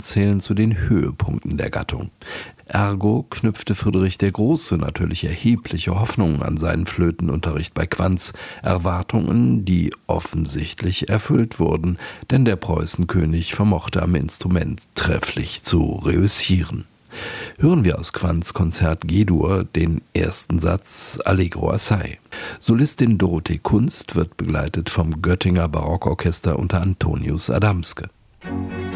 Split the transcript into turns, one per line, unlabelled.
zählen zu den Höhepunkten der Gattung. Ergo knüpfte Friedrich der Große natürlich erhebliche Hoffnungen an seinen Flötenunterricht bei Quanz, Erwartungen, die offensichtlich erfüllt wurden, denn der Preußenkönig vermochte am Instrument trefflich zu reüssieren. Hören wir aus Quanz' Konzert G-Dur den ersten Satz Allegro assai. Solistin Dorothee Kunst wird begleitet vom Göttinger Barockorchester unter Antonius Adamske.